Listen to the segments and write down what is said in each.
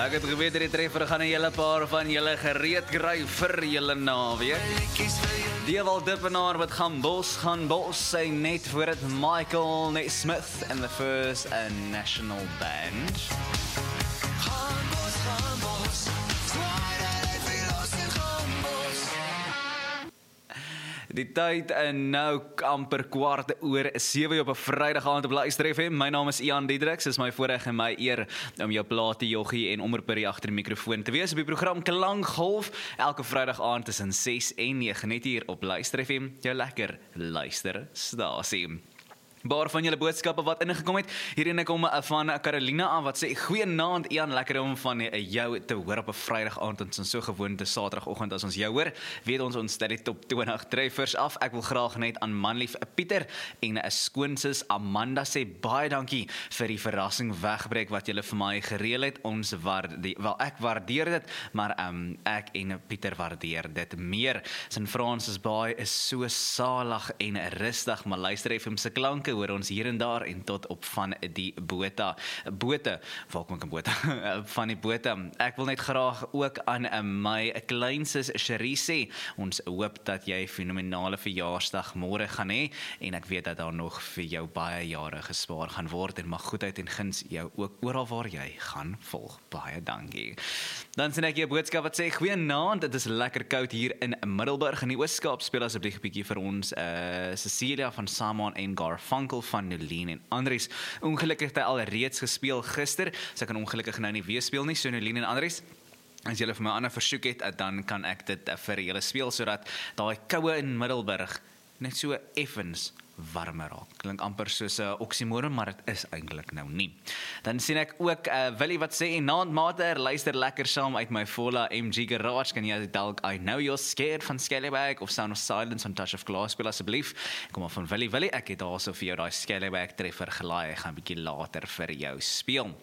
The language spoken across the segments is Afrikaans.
Ek het geweet die treffer gaan 'n hele paar van julle gereed kry vir julle naweek. Die Waldippenaar wat gaan bos, sy net voor het Michael Nesmith and the First National Band. Die tyd nou amper 7:15 op 'n Vrydag aand op Luister FM. My naam is Ian Diedriks. Dis my voorreg en my eer om jou plaat te joggie en omroeper agter die mikrofoon te wees op die program Klankgolf. Elke Vrydag aand tussen 6 en 9 net hier op Luister FM. Jou lekker luisterstasie. Baar van julle boodskappe wat ingekom het. Hierine kom van Carolina aan wat sê: "Goeienaand Ian, lekker om van jou te hoor op 'n Vrydag aand. Ons is so gewoond te Saterdagoggend as ons jou hoor. Weet ons stel die top 20 treffers af. Ek wil graag net aan manlief Pieter en 'n skoonsis Amanda sê baie dankie vir die verrassing wegbreek wat julle vir my gereël het. Ek waardeer dit, maar ek en Pieter waardeer dit meer. St. Francis Baai is so salig en rustig, maar luister FM se klanke hoor ons hier en daar en tot op van die bote, waar kom ek in bote? Van die bote. Ek wil net graag ook aan my kleinsus Cherie sê, ons hoop dat jy fenomenale verjaarsdag môre gaan hê, en ek weet dat daar nog vir jou baie jare gespaar gaan word, en mag goedheid en guns jou ook oral waar jy gaan volg. Baie dankie. Dan sien ek jou boodskap wat sê: "Goeienaand, dit is lekker koud hier in Middelburg in die Oos-Kaap. Speel asseblief 'n bietjie vir ons Cecilia van Saman en Garfunkel van Nolien en Andries. Ongelukkig het hy al reeds gespeel gister, so ek kan ongelukkig nou nie weer speel nie. So Nolien en Andries, as julle vir my 'n ander versoek het, dan kan ek dit vir julle speel, sodat daai koue in Middelburg net so effens warmer raak. Klink amper soos 'n oksimoron, maar dit is eintlik nou nie. Dan sien ek ook Willie wat sê: "Naandmater, luister lekker saam uit my volle MG garage. Kan jy dalk I Know You're Scared van Scallywag of Sound of Silence van Touch of Glass speel asseblief?" Kom maar van Willie, ek het daarso vir jou daai Scallywag treffer gelaai. Ek gaan 'n bietjie later vir jou speel.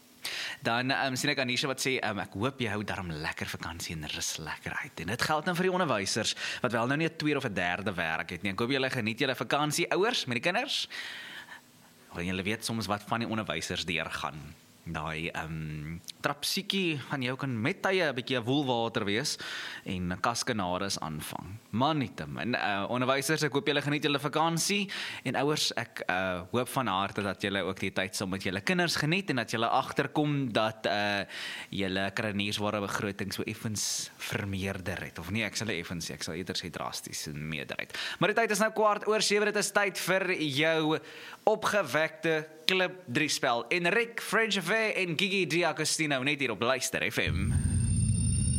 Dan sien ek Anisha wat sê: "Ek hoop jy hou daarom lekker vakansie en rus lekker uit." En dit geld nou vir die onderwysers wat wel nou nie 'n tweede of 'n derde werk het nie. Ek hoop julle geniet julle vakansie, ouers met die kinders. Want julle weet soms wat van die onderwysers deurgaan. Daai trapsiekie van jou kan met tye 'n bietjie woelwater wees en kaskanades aanvang. Maar nietemin, onderwysers, ek hoop julle geniet julle vakansie, en ouers, ek hoop van harte dat julle ook die tyd saam met julle kinders geniet, en dat julle agterkom dat julle kraniersware begroting so effens vermeerder het, of nee, ek sal eerder sê drasties in meerderheid. Maar die tyd is nou 7:15, dit is tyd vir jou opgewekte Klip 3 spel. En Rick, French Affair en Gigi D'Agostino net hier op Luister FM.